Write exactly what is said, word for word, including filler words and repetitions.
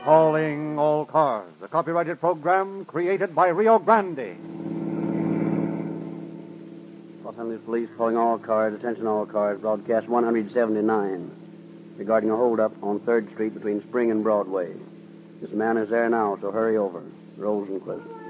Calling all cars, a copyrighted program created by Rio Grande. Los Angeles Police calling all cars, attention all cars, broadcast one seventy-nine regarding a holdup on third Street between Spring and Broadway. This man is there now, so hurry over. Rosenquist.